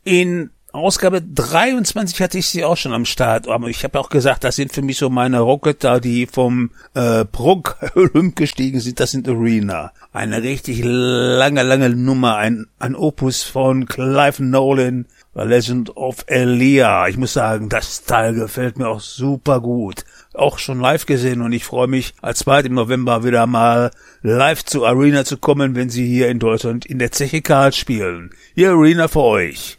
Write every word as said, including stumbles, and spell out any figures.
In Ausgabe dreiundzwanzig hatte ich sie auch schon am Start, aber ich habe auch gesagt, das sind für mich so meine Rocketer, die vom äh, Prog Olymp gestiegen sind, das sind Arena. Eine richtig lange, lange Nummer, ein, ein Opus von Clive Nolan, The Legend of Elia. Ich muss sagen, das Teil gefällt mir auch super gut. Auch schon live gesehen und ich freue mich, alsbald im November wieder mal live zu Arena zu kommen, wenn sie hier in Deutschland in der Zeche Karl spielen. Hier Arena für euch.